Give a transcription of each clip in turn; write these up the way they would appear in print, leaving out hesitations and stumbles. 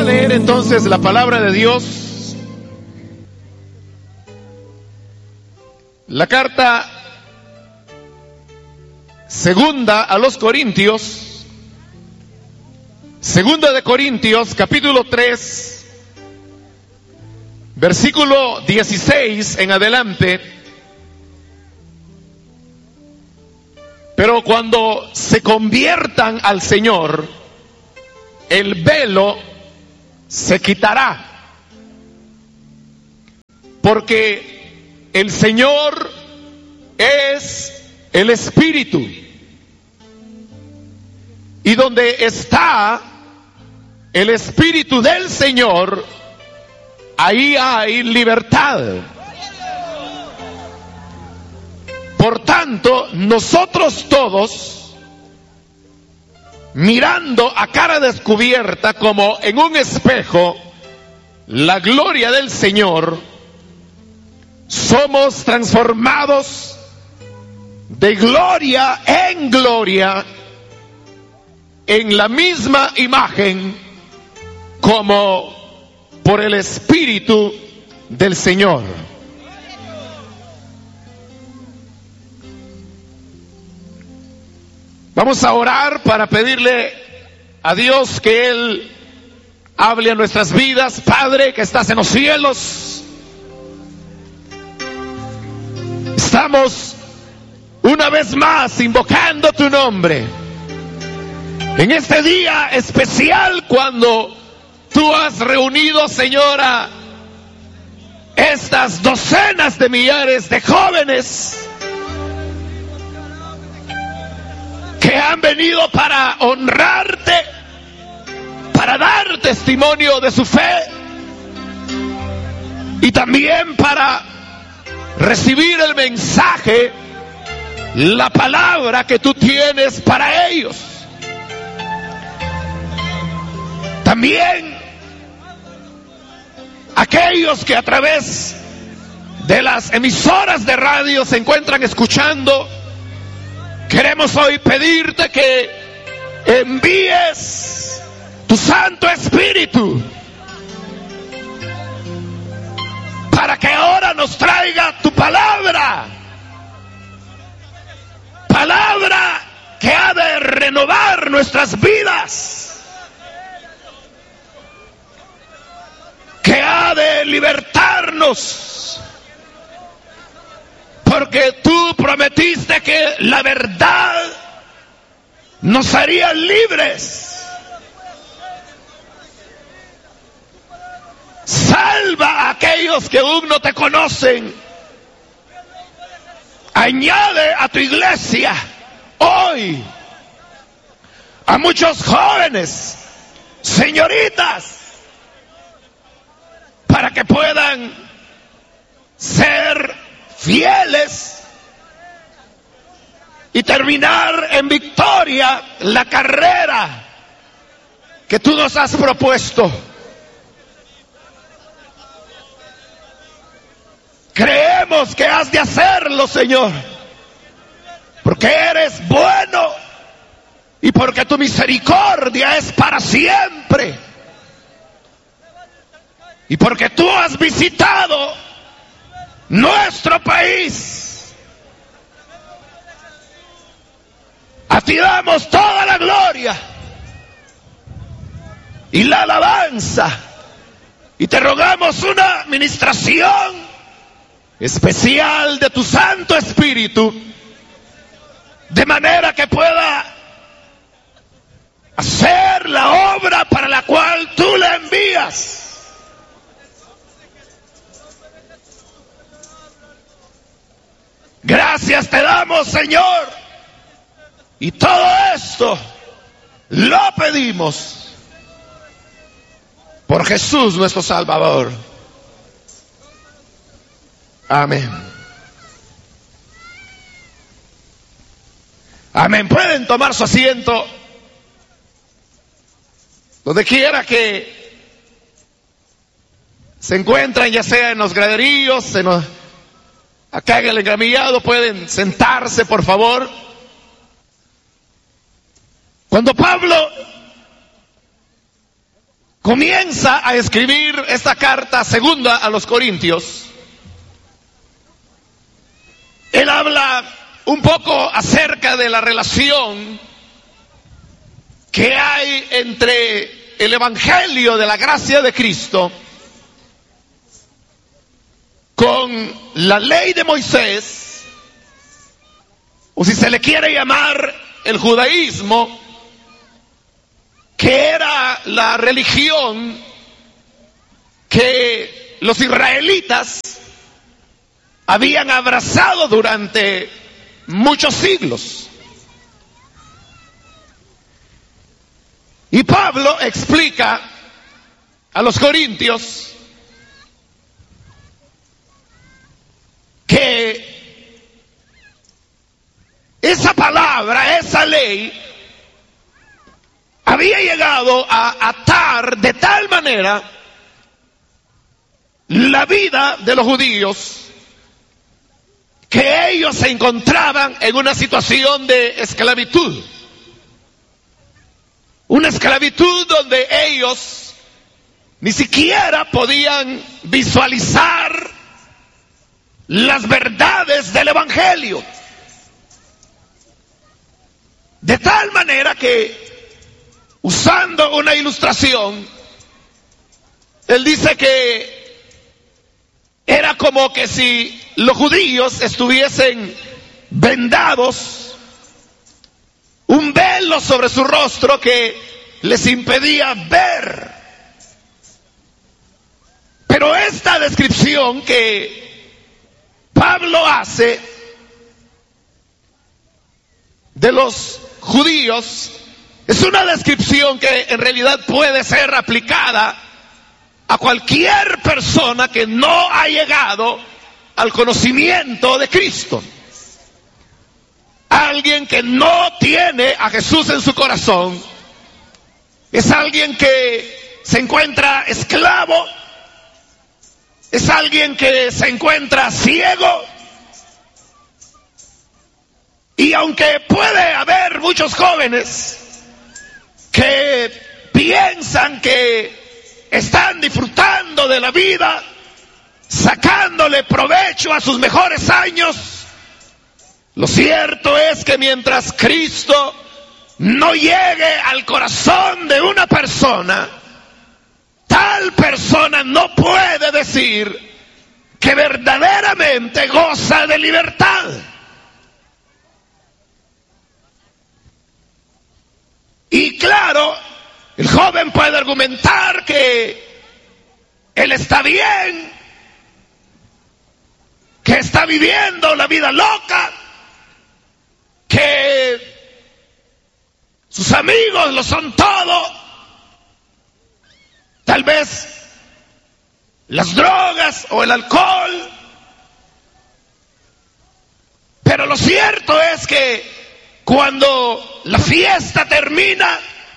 a leer entonces la palabra de Dios. La carta segunda a los Corintios. Segunda de Corintios, capítulo 3, versículo 16 en adelante. Pero cuando se conviertan al Señor, el velo se quitará, porque el Señor es el Espíritu, y donde está el Espíritu del Señor, ahí hay libertad. Por tanto, nosotros todos, mirando a cara descubierta como en un espejo la gloria del Señor, somos transformados de gloria en gloria en la misma imagen como por el Espíritu del Señor. Vamos a orar para pedirle a Dios que Él hable a nuestras vidas. Padre que estás en los cielos, estamos una vez más invocando tu nombre en este día especial, cuando tú has reunido, Señora, estas docenas de millares de jóvenes que han venido para honrarte, para dar testimonio de su fe y también para recibir el mensaje, la palabra que tú tienes para ellos. También aquellos que a través de las emisoras de radio se encuentran escuchando, queremos hoy pedirte que envíes tu Santo Espíritu para que ahora nos traiga tu palabra, palabra que ha de renovar nuestras vidas, que ha de libertarnos, porque tú prometiste que la verdad nos haría libres. Salva a aquellos que aún no te conocen. Añade a tu iglesia hoy a muchos jóvenes, señoritas, para que puedan ser fieles y terminar en victoria la carrera que tú nos has propuesto. Creemos que has de hacerlo, Señor, porque eres bueno y porque tu misericordia es para siempre, y porque tú has visitado nuestro país. A ti damos toda la gloria y la alabanza, y te rogamos una administración especial de tu Santo Espíritu, de manera que pueda hacer la obra para la cual tú la envías. Gracias te damos, Señor, y todo esto lo pedimos por Jesús nuestro Salvador. Amén. Amén. Pueden tomar su asiento donde quiera que se encuentran, ya sea en los graderíos, acá en el engramillado. Pueden sentarse, por favor. Cuando Pablo comienza a escribir esta carta segunda a los Corintios, él habla un poco acerca de la relación que hay entre el Evangelio de la gracia de Cristo con la ley de Moisés, o si se le quiere llamar el judaísmo, que era la religión que los israelitas habían abrazado durante muchos siglos. Y Pablo explica a los corintios que esa palabra, esa ley, había llegado a atar de tal manera la vida de los judíos que ellos se encontraban en una situación de esclavitud. Una esclavitud donde ellos ni siquiera podían visualizar las verdades del Evangelio. De tal manera que, usando una ilustración, él dice que era como que si los judíos estuviesen vendados, un velo sobre su rostro que les impedía ver. Pero esta descripción que Pablo hace de los judíos es una descripción que en realidad puede ser aplicada a cualquier persona que no ha llegado al conocimiento de Cristo. Alguien que no tiene a Jesús en su corazón es alguien que se encuentra esclavo, es alguien que se encuentra ciego. Y aunque puede haber muchos jóvenes que piensan que están disfrutando de la vida, sacándole provecho a sus mejores años, lo cierto es que mientras Cristo no llegue al corazón de una persona, tal persona no puede decir que verdaderamente goza de libertad. Y claro, el joven puede argumentar que él está bien, que está viviendo la vida loca, que sus amigos lo son todo. Tal vez las drogas o el alcohol. Pero lo cierto es que cuando la fiesta termina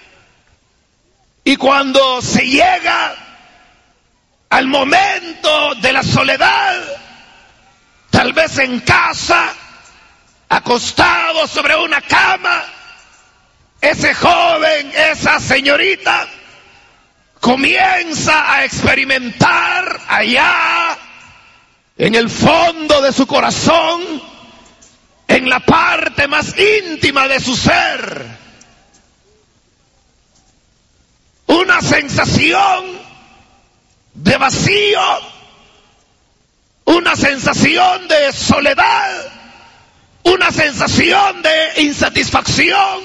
y cuando se llega al momento de la soledad, tal vez en casa, acostado sobre una cama, ese joven, esa señorita, comienza a experimentar allá, en el fondo de su corazón, en la parte más íntima de su ser, una sensación de vacío, una sensación de soledad, una sensación de insatisfacción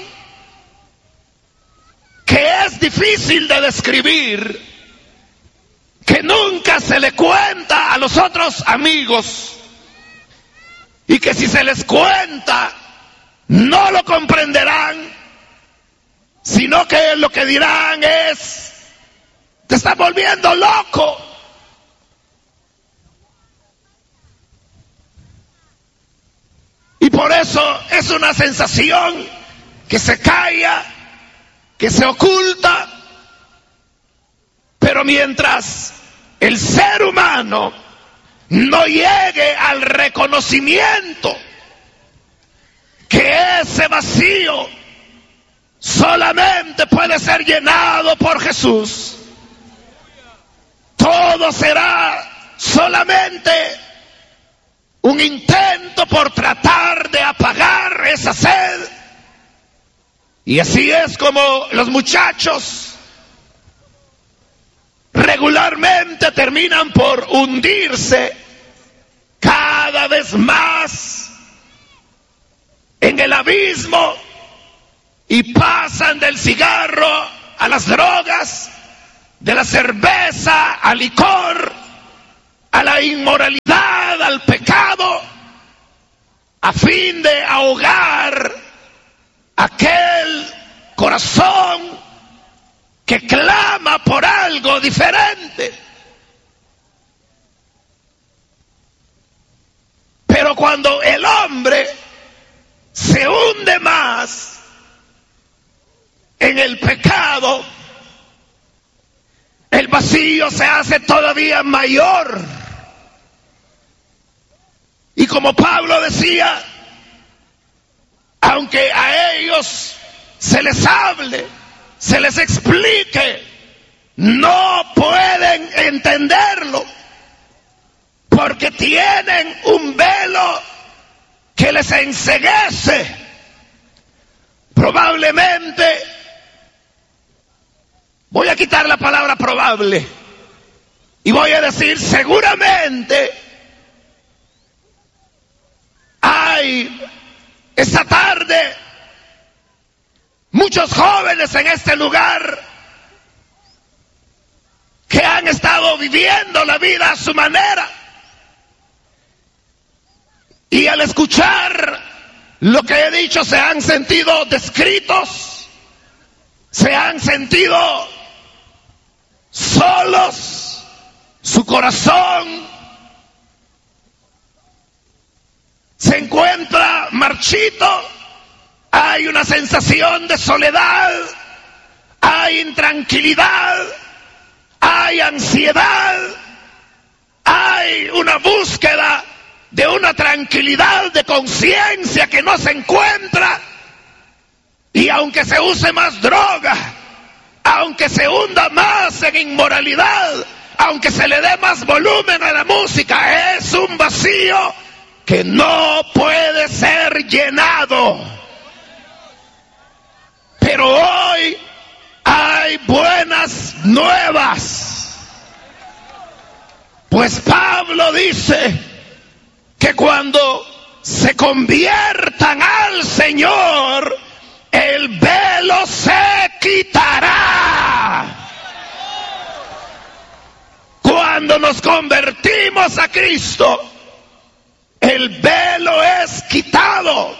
que es difícil de describir, que nunca se le cuenta a los otros amigos y que si se les cuenta no lo comprenderán, sino que lo que dirán es: te estás volviendo loco. Y por eso es una sensación que se calla, que se oculta, pero mientras el ser humano no llegue al reconocimiento que ese vacío solamente puede ser llenado por Jesús, todo será solamente un intento por tratar de apagar esa sed. Y así es como los muchachos regularmente terminan por hundirse cada vez más en el abismo y pasan del cigarro a las drogas, de la cerveza al licor, a la inmoralidad, al pecado, a fin de ahogar aquel corazón que clama por algo diferente. Pero cuando el hombre se hunde más en el pecado, el vacío se hace todavía mayor. Y como Pablo decía, aunque a ellos se les hable, se les explique, no pueden entenderlo, porque tienen un velo que les enceguece. Probablemente, voy a quitar la palabra probable y voy a decir seguramente, hay esta tarde muchos jóvenes en este lugar que han estado viviendo la vida a su manera, y al escuchar lo que he dicho se han sentido descritos, se han sentido solos, su corazón se encuentra marchito, hay una sensación de soledad, hay intranquilidad, hay ansiedad, hay una búsqueda de una tranquilidad de conciencia que no se encuentra. Y aunque se use más droga, aunque se hunda más en inmoralidad, aunque se le dé más volumen a la música, es un vacío que no puede ser llenado. Pero hoy hay buenas nuevas, pues Pablo dice que cuando se conviertan al Señor, el velo se quitará. Cuando nos convertimos a Cristo, el velo es quitado.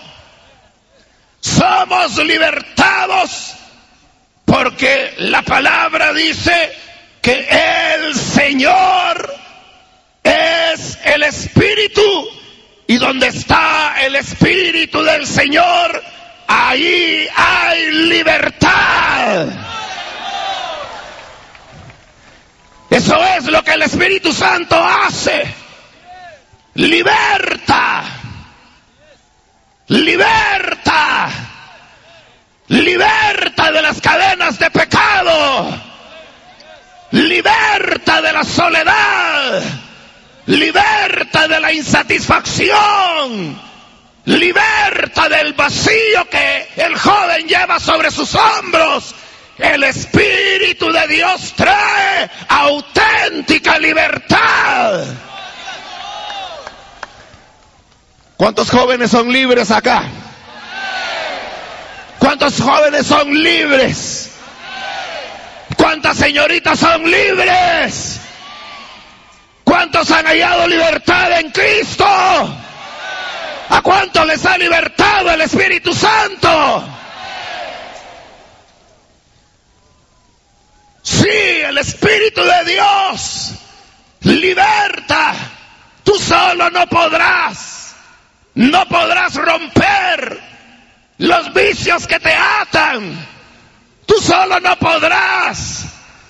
Somos libertados porque la palabra dice que el Señor es el Espíritu, y donde está el Espíritu del Señor, ahí hay libertad. Eso es lo que el Espíritu Santo hace. Liberta, liberta, liberta de las cadenas de pecado, liberta de la soledad, liberta de la insatisfacción, liberta del vacío que el joven lleva sobre sus hombros. El Espíritu de Dios trae auténtica libertad. ¿Cuántos jóvenes son libres acá? ¿Cuántos jóvenes son libres? ¿Cuántas señoritas son libres? ¿Cuántos han hallado libertad en Cristo? ¿A cuántos les ha libertado el Espíritu Santo? Sí, el Espíritu de Dios liberta. Tú solo no podrás romper los vicios que te atan. Tú solo no podrás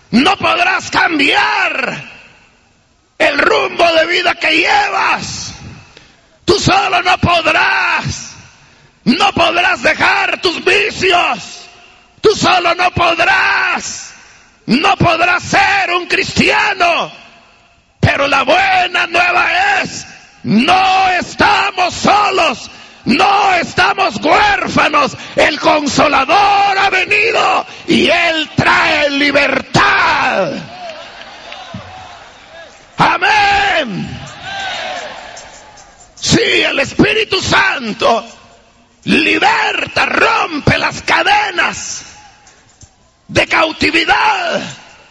cambiar el rumbo de vida que llevas. Tú solo no podrás dejar tus vicios. Tú solo no podrás ser un cristiano Pero la buena nueva es, no estamos solos, no estamos huérfanos. El Consolador ha venido y Él trae libertad. Amén. Sí, el Espíritu Santo liberta, rompe las cadenas de cautividad.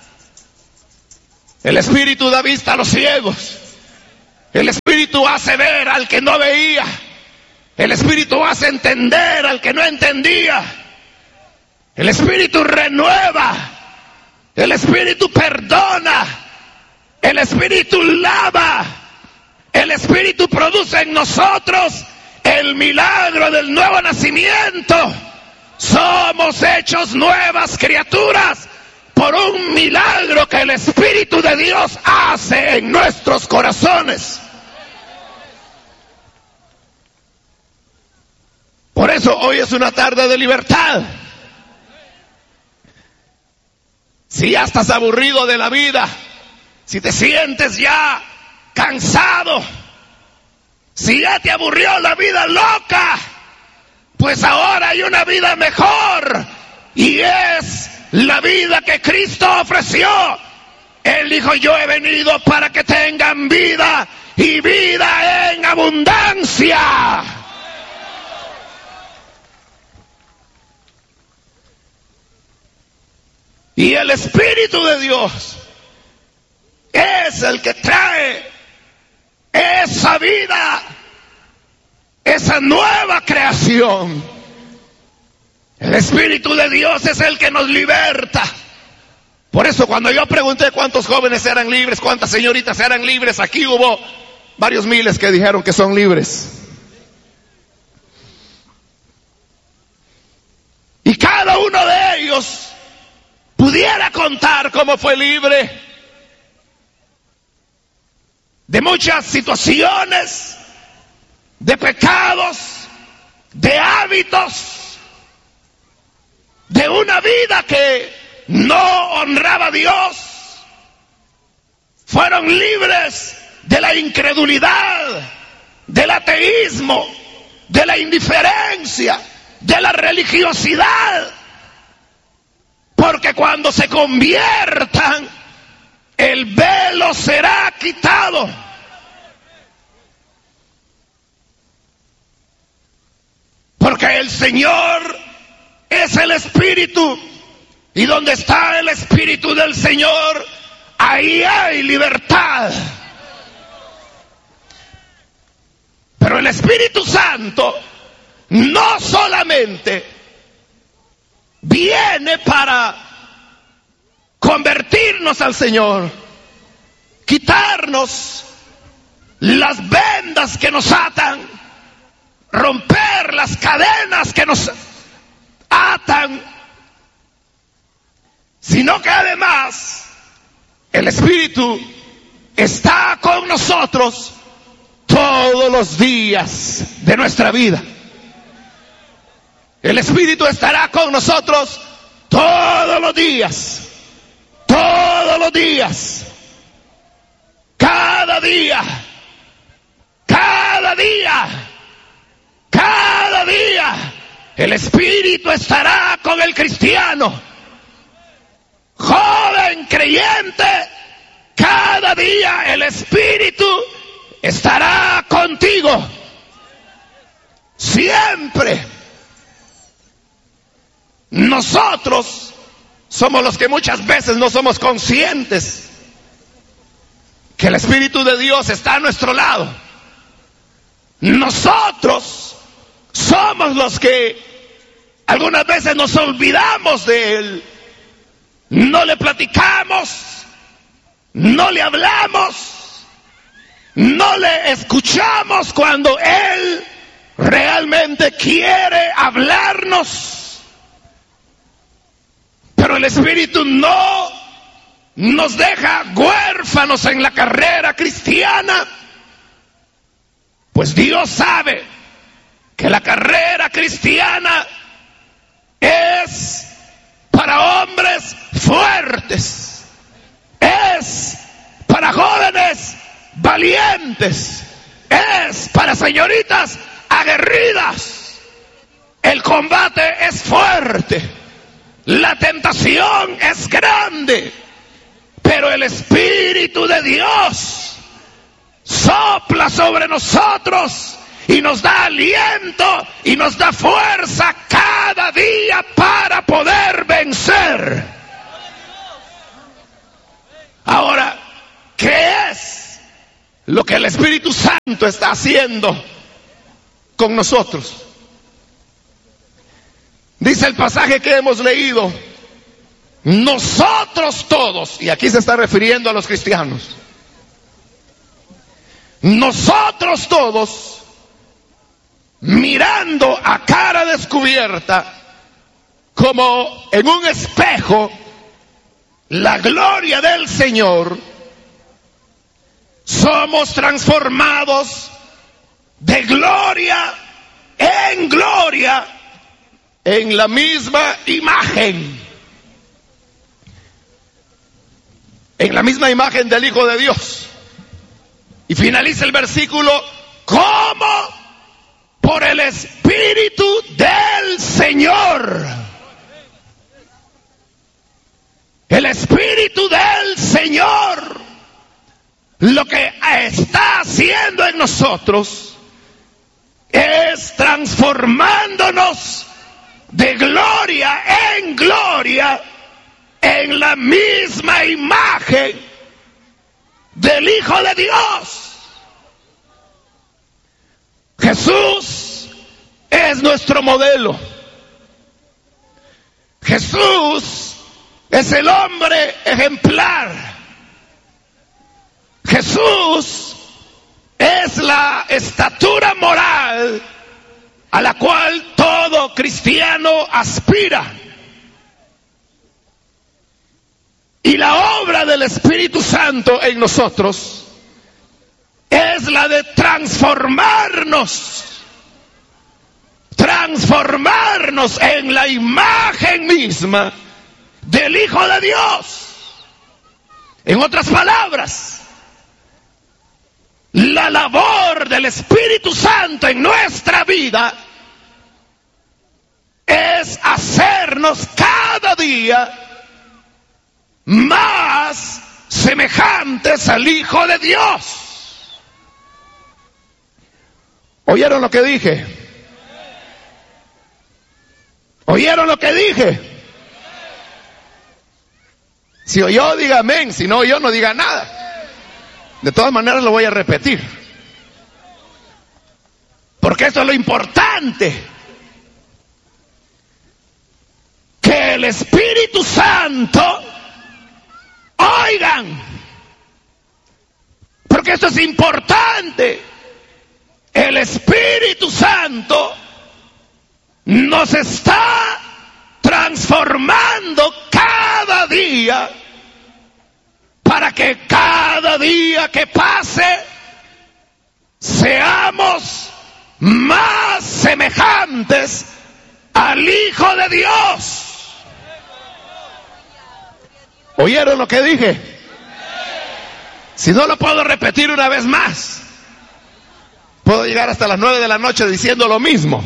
El Espíritu da vista a los ciegos. El Espíritu hace ver al que no veía. El Espíritu hace entender al que no entendía. El Espíritu renueva. El Espíritu perdona. El Espíritu lava. El Espíritu produce en nosotros el milagro del nuevo nacimiento. Somos hechos nuevas criaturas por un milagro que el Espíritu de Dios hace en nuestros corazones. Por eso hoy es una tarde de libertad. Si ya estás aburrido de la vida, si te sientes ya cansado, si ya te aburrió la vida loca, pues ahora hay una vida mejor, y es la vida que Cristo ofreció. Él dijo: yo he venido para que tengan vida y vida en abundancia. Y el Espíritu de Dios es el que trae esa vida, esa nueva creación. El Espíritu de Dios es el que nos liberta. Por eso cuando yo pregunté cuántos jóvenes eran libres, cuántas señoritas eran libres, aquí hubo varios miles que dijeron que son libres. Y cada uno de ellos pudiera contar cómo fue libre de muchas situaciones, de pecados, de hábitos, de una vida que no honraba a Dios. Fueron libres de la incredulidad, del ateísmo, de la indiferencia, de la religiosidad. Porque cuando se conviertan, el velo será quitado. Porque el Señor es el Espíritu, y donde está el Espíritu del Señor, ahí hay libertad. Pero el Espíritu Santo no solamente viene para convertirnos al Señor, quitarnos las vendas que nos atan, romper las cadenas que nos atan, sino que además el Espíritu está con nosotros todos los días de nuestra vida. El Espíritu estará con nosotros todos los días, cada día, cada día, cada día. El Espíritu estará con el cristiano. Joven creyente, cada día el Espíritu estará contigo. Siempre. Nosotros somos los que muchas veces no somos conscientes que el Espíritu de Dios está a nuestro lado. Nosotros somos los que algunas veces nos olvidamos de Él. No le platicamos, no le hablamos, no le escuchamos cuando Él realmente quiere hablarnos. Pero el Espíritu no nos deja huérfanos en la carrera cristiana, pues Dios sabe que la carrera cristiana es para hombres fuertes, es para jóvenes jóvenes valientes, es para señoritas aguerridas. El combate es fuerte, la tentación es grande, pero el Espíritu de Dios sopla sobre nosotros y nos da aliento y nos da fuerza cada día para poder vencer. Ahora, ¿qué es lo que el Espíritu Santo está haciendo con nosotros? Dice el pasaje que hemos leído, nosotros todos, y aquí se está refiriendo a los cristianos, nosotros todos, mirando a cara descubierta, como en un espejo, la gloria del Señor, somos transformados de gloria en la misma imagen, del Hijo de Dios. Y finaliza el versículo, como por el Espíritu del Señor. El Espíritu del Señor lo que está haciendo en nosotros es transformándonos de gloria en la misma imagen del Hijo de Dios. Jesús es nuestro modelo. Jesús es el hombre ejemplar. Jesús es la estatura moral a la cual todo cristiano aspira. Y la obra del Espíritu Santo en nosotros es la de transformarnos en la imagen misma del Hijo de Dios. En otras palabras, la labor del Espíritu Santo en nuestra vida es hacernos cada día más semejantes al Hijo de Dios. ¿Oyeron lo que dije? ¿Oyeron lo que dije? Si oyó, diga amén. Si no oyó, no diga nada. De todas maneras lo voy a repetir, porque esto es lo importante, que el Espíritu Santo, oigan, porque esto es importante, el Espíritu Santo nos está transformando cada día, para que cada día que pase seamos más semejantes al Hijo de Dios. ¿Oyeron lo que dije? Si no, lo puedo repetir una vez más. Puedo llegar hasta las 9 de la noche diciendo lo mismo.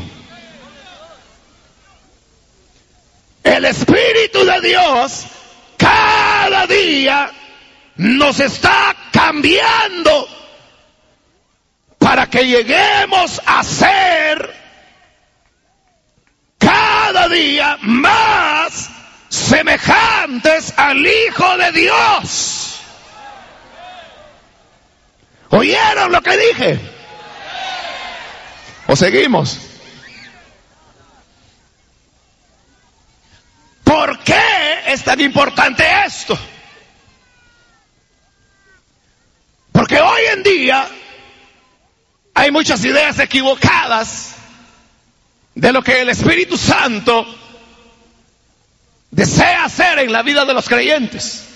El Espíritu de Dios cada día nos está cambiando para que lleguemos a ser cada día más semejantes al Hijo de Dios. ¿Oyeron lo que dije? ¿O seguimos? ¿Por qué es tan importante esto? Porque hoy en día hay muchas ideas equivocadas de lo que el Espíritu Santo desea hacer en la vida de los creyentes.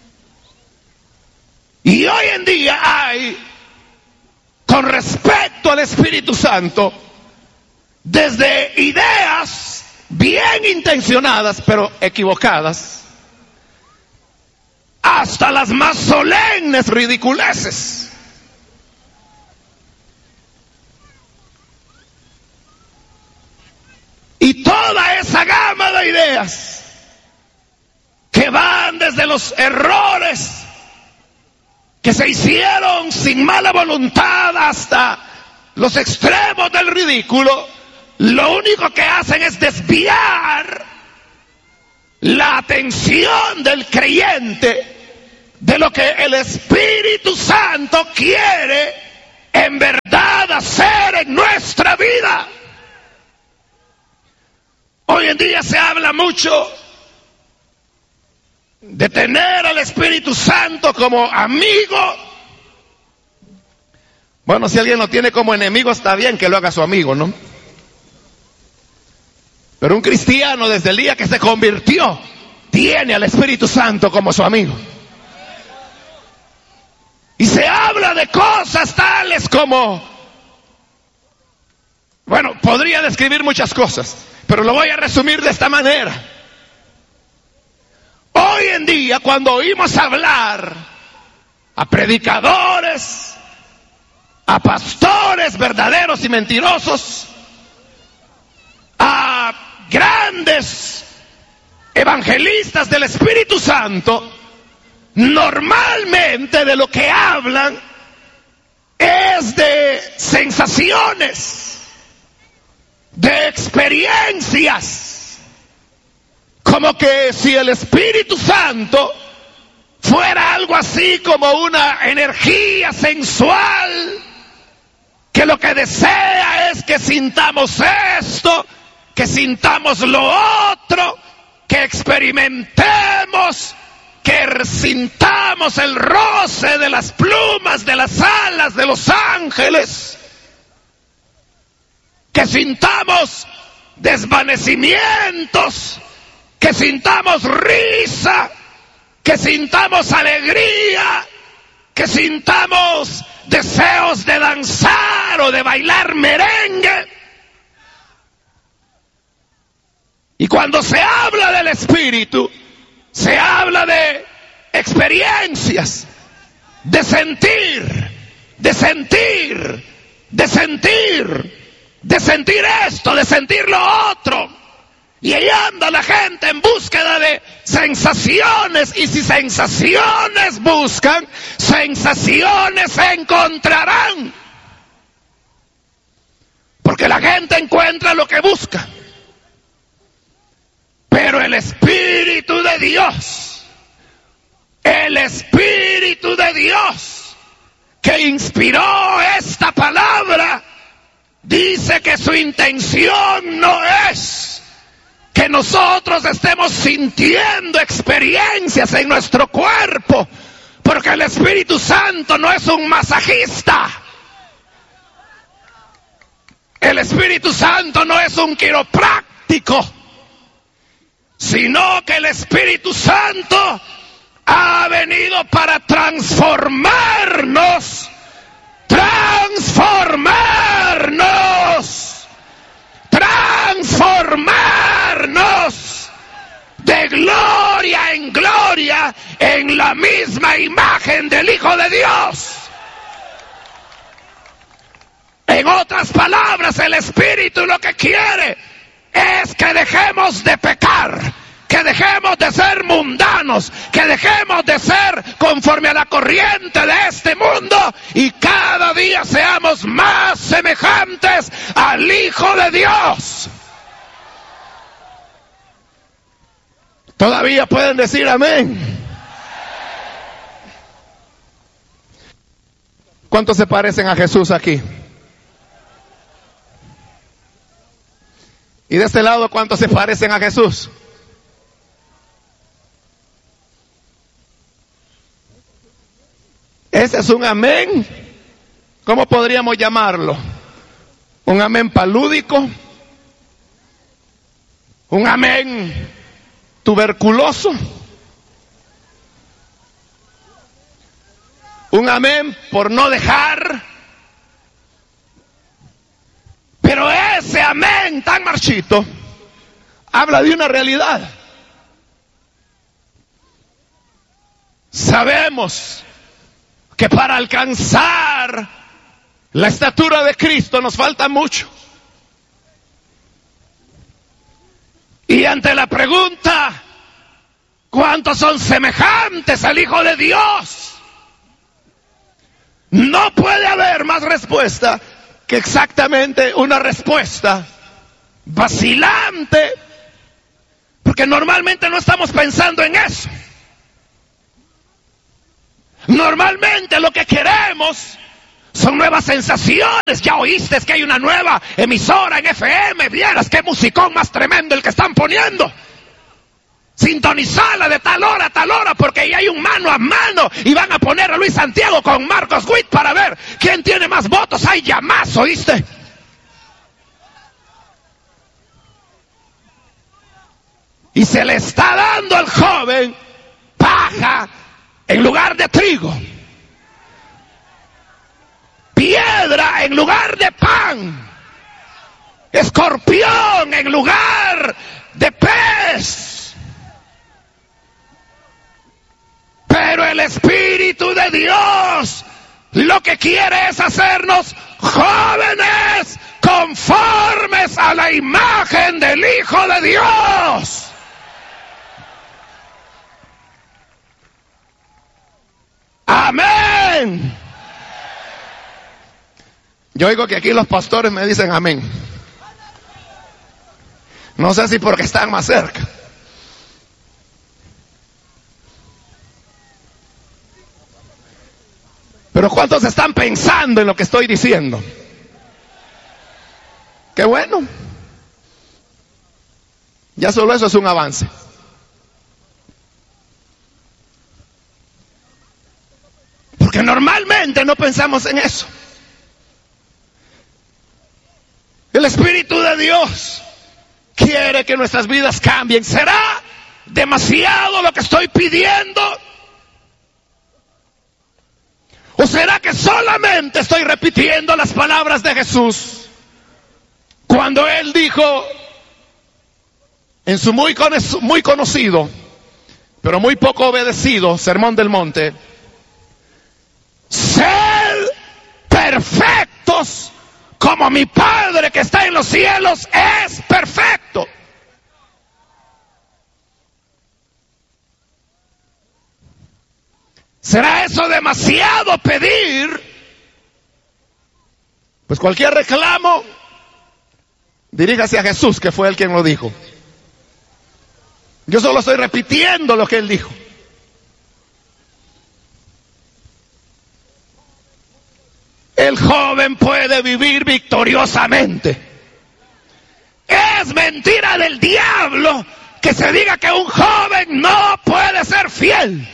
Y hoy en día hay, con respecto al Espíritu Santo, desde ideas bien intencionadas pero equivocadas, hasta las más solemnes ridiculeces. Y toda esa gama de ideas que van desde los errores que se hicieron sin mala voluntad hasta los extremos del ridículo, lo único que hacen es desviar la atención del creyente de lo que el Espíritu Santo quiere en verdad hacer en nuestra vida. Hoy en día se habla mucho de tener al Espíritu Santo como amigo. Bueno, si alguien lo tiene como enemigo, está bien que lo haga su amigo, ¿no? Pero un cristiano, desde el día que se convirtió, tiene al Espíritu Santo como su amigo. Y se habla de cosas tales como, bueno, podría describir muchas cosas, pero lo voy a resumir de esta manera. Hoy en día, cuando oímos hablar a predicadores, a pastores verdaderos y mentirosos, a grandes evangelistas del Espíritu Santo, normalmente de lo que hablan es de sensaciones, de experiencias, como que si el Espíritu Santo fuera algo así como una energía sensual, que lo que desea es que sintamos esto, que sintamos lo otro, que experimentemos, que sintamos el roce de las plumas, de las alas de los ángeles, que sintamos desvanecimientos, que sintamos risa, que sintamos alegría, que sintamos deseos de danzar o de bailar merengue. Y cuando se habla del Espíritu, se habla de experiencias, de sentir, de sentir, de sentir, de sentir esto, de sentir lo otro. Y ahí anda la gente en búsqueda de sensaciones, y si sensaciones buscan, sensaciones encontrarán. Porque la gente encuentra lo que busca. Pero el Espíritu de Dios, el Espíritu de Dios que inspiró esta palabra, dice que su intención no es que nosotros estemos sintiendo experiencias en nuestro cuerpo, porque el Espíritu Santo no es un masajista. El Espíritu Santo no es un quiropráctico, sino que el Espíritu Santo ha venido para transformarnos, de gloria en gloria en la misma imagen del Hijo de Dios. En otras palabras, el Espíritu lo que quiere es que dejemos de pecar, que dejemos de ser mundanos, que dejemos de ser conforme a la corriente de este mundo y cada día seamos más semejantes al Hijo de Dios. ¿Todavía pueden decir amén? ¿Cuántos se parecen a Jesús aquí? Y de este lado, ¿cuántos se parecen a Jesús? Ese es un amén. ¿Cómo podríamos llamarlo? ¿Un amén palúdico? ¿Un amén tuberculoso? ¿Un amén por no dejar? Pero ese amén tan marchito habla de una realidad. Sabemos que para alcanzar la estatura de Cristo nos falta mucho. Y ante la pregunta, ¿cuántos son semejantes al Hijo de Dios? No puede haber más respuesta que exactamente una respuesta vacilante, porque normalmente no estamos pensando en eso. Normalmente lo que queremos son nuevas sensaciones. Ya oíste que hay una nueva emisora en FM, vieras qué musicón más tremendo el que están poniendo. Sintonizala de tal hora a tal hora, porque ahí hay un mano a mano y van a poner a Luis Santiago con Marcos Witt para ver quién tiene más votos. Hay ya más, ¿oíste? Y se le está dando al joven paja en lugar de trigo, piedra en lugar de pan, escorpión en lugar de pez. Pero el Espíritu de Dios lo que quiere es hacernos jóvenes conformes a la imagen del Hijo de Dios. Amén. Yo oigo que aquí los pastores me dicen amén. No sé si porque están más cerca. Pero ¿cuántos están pensando en lo que estoy diciendo? Qué bueno. Ya solo eso es un avance. Porque normalmente no pensamos en eso. El Espíritu de Dios quiere que nuestras vidas cambien. ¿Será demasiado lo que estoy pidiendo? ¿O será que solamente estoy repitiendo las palabras de Jesús? Cuando Él dijo en su muy conocido, pero muy poco obedecido Sermón del Monte: sed perfectos como mi Padre que está en los cielos es perfecto. ¿Será eso demasiado pedir? Pues cualquier reclamo, diríjase a Jesús, que fue Él quien lo dijo. Yo solo estoy repitiendo lo que Él dijo. El joven puede vivir victoriosamente. Es mentira del diablo que se diga que un joven no puede ser fiel.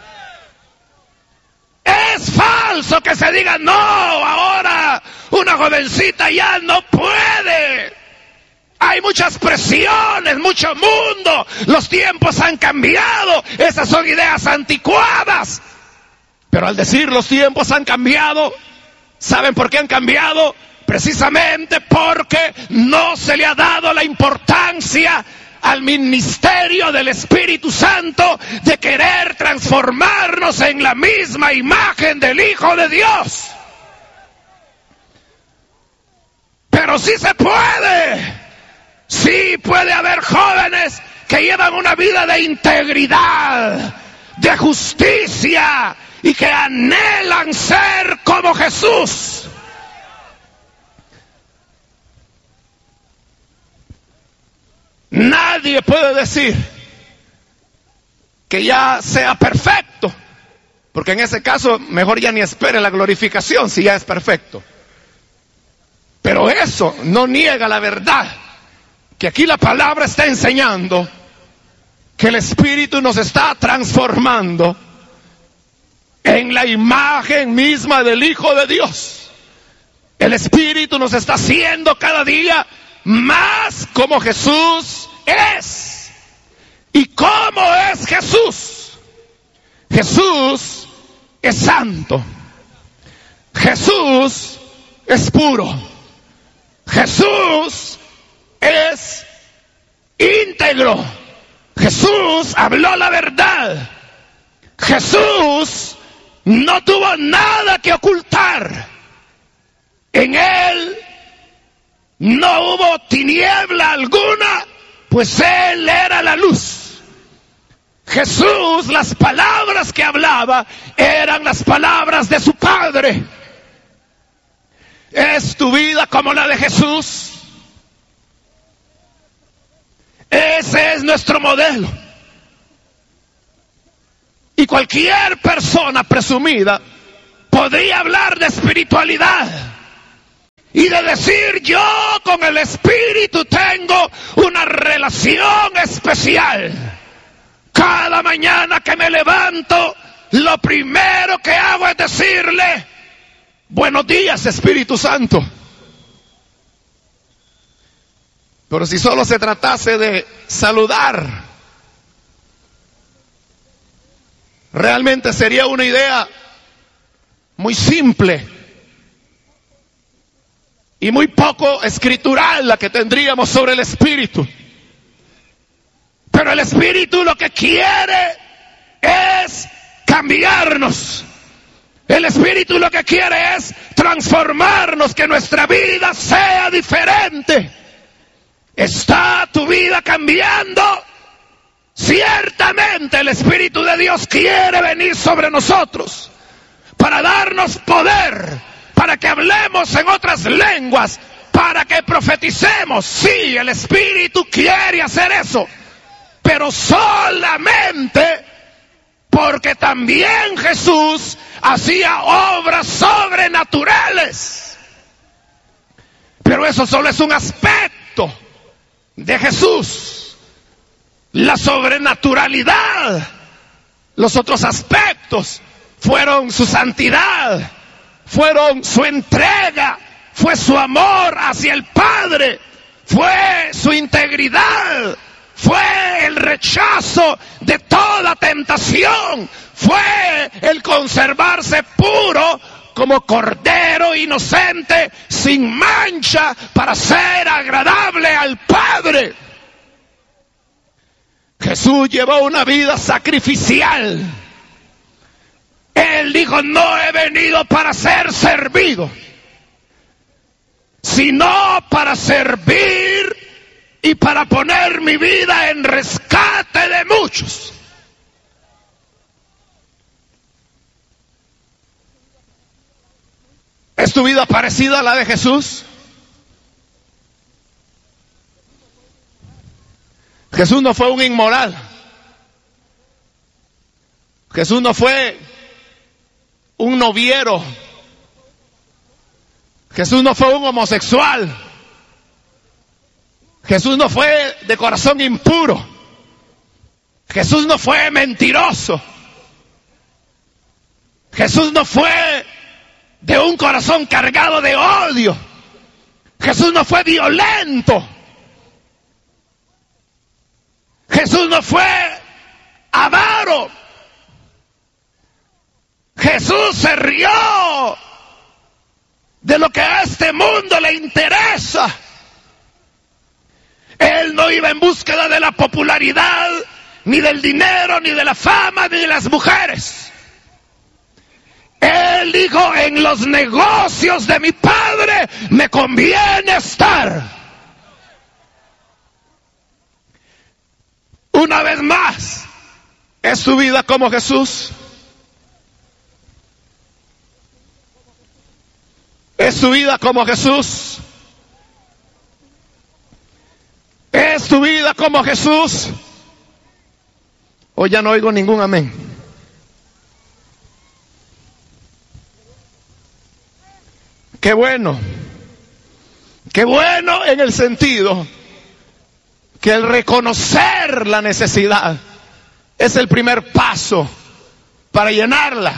Es falso que se diga, no, ahora una jovencita ya no puede. Hay muchas presiones, mucho mundo, los tiempos han cambiado, esas son ideas anticuadas. Pero al decir los tiempos han cambiado, ¿saben por qué han cambiado? Precisamente porque no se le ha dado la importancia al ministerio del Espíritu Santo de querer transformarnos en la misma imagen del Hijo de Dios. Pero sí se puede. Sí puede haber jóvenes que llevan una vida de integridad, de justicia y que anhelan ser como Jesús. Nadie puede decir que ya sea perfecto, porque en ese caso mejor ya ni espere la glorificación si ya es perfecto. Pero eso no niega la verdad, que aquí la palabra está enseñando que el Espíritu nos está transformando en la imagen misma del Hijo de Dios. El Espíritu nos está haciendo cada día más como Jesús es. ¿Y cómo es Jesús? Jesús es santo. Jesús es puro. Jesús es íntegro. Jesús habló la verdad. Jesús no tuvo nada que ocultar. En él no hubo tiniebla alguna, pues él era la luz. Jesús, las palabras que hablaba eran las palabras de su Padre. ¿Es tu vida como la de Jesús? Ese es nuestro modelo. Y cualquier persona presumida podría hablar de espiritualidad y de decir: yo con el Espíritu tengo una relación especial. Cada mañana que me levanto, lo primero que hago es decirle: buenos días, Espíritu Santo. Pero si solo se tratase de saludar, realmente sería una idea muy simple y muy poco escritural la que tendríamos sobre el Espíritu. Pero el Espíritu lo que quiere es cambiarnos. El Espíritu lo que quiere es transformarnos, que nuestra vida sea diferente. ¿Está tu vida cambiando? Ciertamente el Espíritu de Dios quiere venir sobre nosotros para darnos poder, para que hablemos en otras lenguas, para que profeticemos. Sí, el Espíritu quiere hacer eso, pero solamente porque también Jesús hacía obras sobrenaturales. Pero eso solo es un aspecto de Jesús. La sobrenaturalidad, los otros aspectos fueron su santidad, fueron su entrega, fue su amor hacia el Padre, fue su integridad, fue el rechazo de toda tentación, fue el conservarse puro como cordero inocente, sin mancha, para ser agradable al Padre. Jesús llevó una vida sacrificial. Él dijo: no he venido para ser servido, sino para servir y para poner mi vida en rescate de muchos. ¿Es tu vida parecida a la de Jesús? Jesús no fue un inmoral. Jesús no fue un noviero. Jesús no fue un homosexual. Jesús no fue de corazón impuro. Jesús no fue mentiroso. Jesús no fue de un corazón cargado de odio. Jesús no fue violento. Jesús no fue avaro. Jesús se rió de lo que a este mundo le interesa. Él no iba en búsqueda de la popularidad, ni del dinero, ni de la fama, ni de las mujeres. Él dijo: en los negocios de mi Padre me conviene estar. Una vez más, ¿es tu vida como Jesús? ¿Es tu vida como Jesús? ¿Es tu vida como Jesús? Hoy ya no oigo ningún amén. Qué bueno. Qué bueno en el sentido que el reconocer la necesidad es el primer paso para llenarla.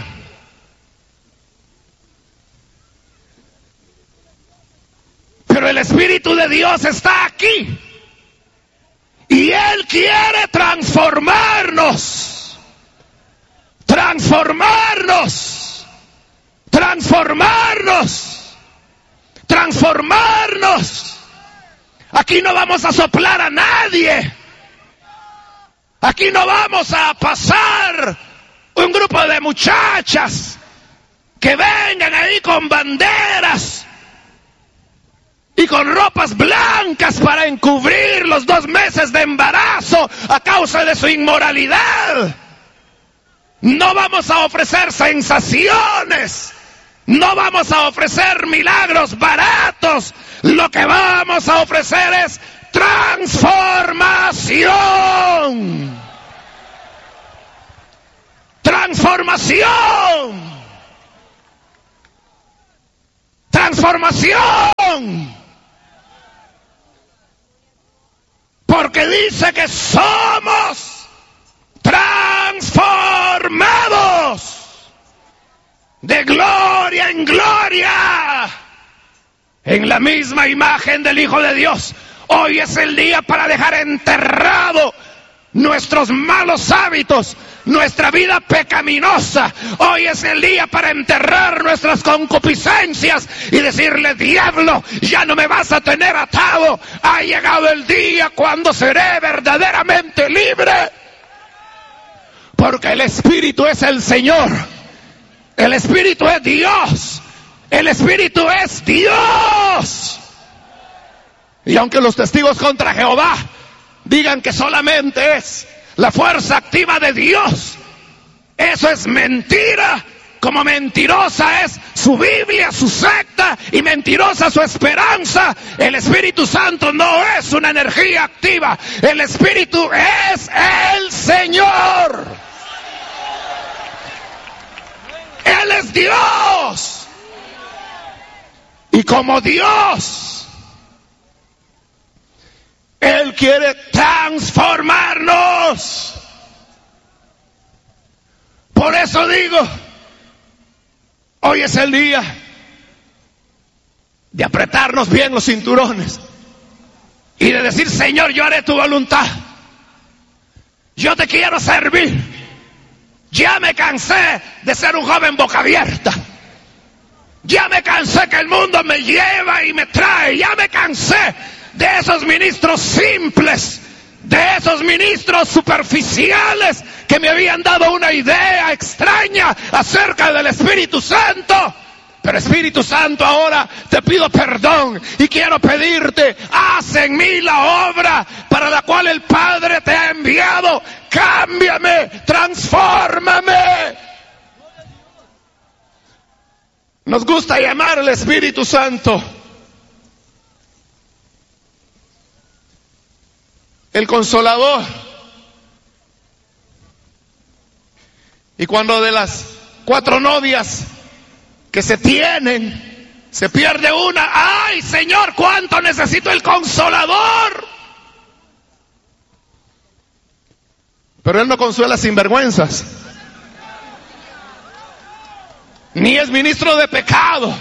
Pero el Espíritu de Dios está aquí. Y Él quiere transformarnos. Transformarnos. Transformarnos. Transformarnos. Aquí no vamos a soplar a nadie. Aquí no vamos a pasar un grupo de muchachas que vengan ahí con banderas y con ropas blancas para encubrir los 2 meses de embarazo a causa de su inmoralidad. No vamos a ofrecer sensaciones, no vamos a ofrecer milagros baratos, lo que vamos a ofrecer es transformación. Transformación. Transformación. Porque dice que somos transformados de gloria en gloria en la misma imagen del Hijo de Dios. Hoy es el día para dejar enterrado nuestros malos hábitos, nuestra vida pecaminosa. Hoy es el día para enterrar nuestras concupiscencias y decirle: diablo, ya no me vas a tener atado. Ha llegado el día cuando seré verdaderamente libre. Porque el Espíritu es el Señor. El Espíritu es Dios. El Espíritu es Dios. Y aunque los testigos contra Jehová digan que solamente es la fuerza activa de Dios, eso es mentira, como mentirosa es su Biblia, su secta, y mentirosa su esperanza. El Espíritu Santo no es una energía activa, el Espíritu es el Señor. Él es Dios. Y como Dios, Él quiere transformarnos. Por eso digo, hoy es el día de apretarnos bien los cinturones y de decir: Señor, yo haré tu voluntad. Yo te quiero servir. Ya me cansé de ser un joven boca abierta. Ya me cansé que el mundo me lleva y me trae. Ya me cansé de esos ministros simples, de esos ministros superficiales que me habían dado una idea extraña acerca del Espíritu Santo. Pero Espíritu Santo, ahora te pido perdón y quiero pedirte: haz en mí la obra para la cual el Padre te ha enviado. Cámbiame, transfórmame. Nos gusta llamar al Espíritu Santo el Consolador. Y cuando de las 4 novias que se tienen, se pierde una, ¡ay, Señor, cuánto necesito el Consolador! Pero Él no consuela sinvergüenzas, ni es ministro de pecado,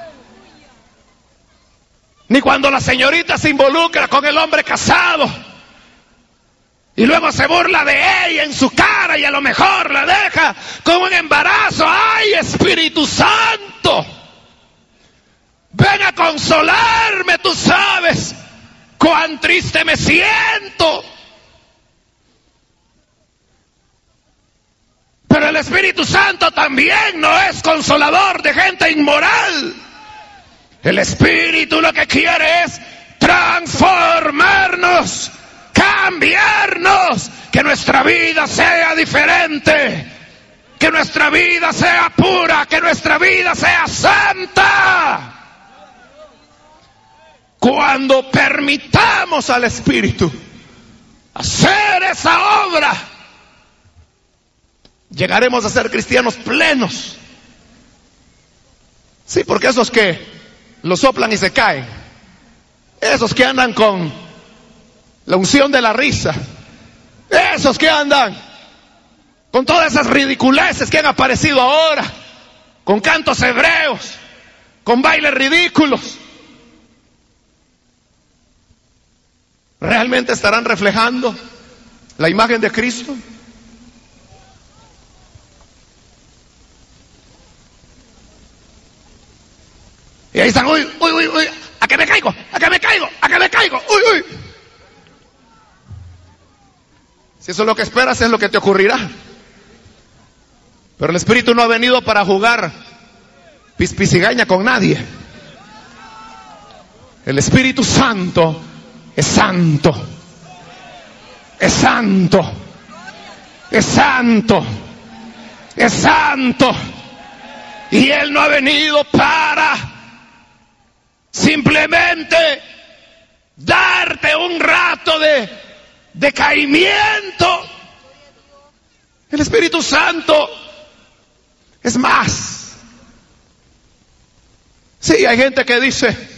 ni cuando la señorita se involucra con el hombre casado y luego se burla de ella en su cara y a lo mejor la deja con un embarazo. ¡Ay, Espíritu Santo! Ven a consolarme, tú sabes cuán triste me siento. Pero el Espíritu Santo también no es consolador de gente inmoral. El Espíritu lo que quiere es transformarnos, cambiarnos, que nuestra vida sea diferente, que nuestra vida sea pura, que nuestra vida sea santa. Cuando permitamos al Espíritu hacer esa obra, llegaremos a ser cristianos plenos. Sí, porque esos que lo soplan y se caen, esos que andan con la unción de la risa, esos que andan con todas esas ridiculeces que han aparecido ahora, con cantos hebreos, con bailes ridículos, ¿realmente estarán reflejando la imagen de Cristo? Y ahí están: uy, ¿a qué me caigo? ¿A qué me caigo? ¿A qué me caigo? Uy. Si eso es lo que esperas, es lo que te ocurrirá. Pero el Espíritu no ha venido para jugar pispicigaña con nadie. El Espíritu Santo es santo. Es santo. Es santo. Es santo. Y Él no ha venido para simplemente darte un rato de decaimiento. El Espíritu Santo es más. Sí, hay gente que dice: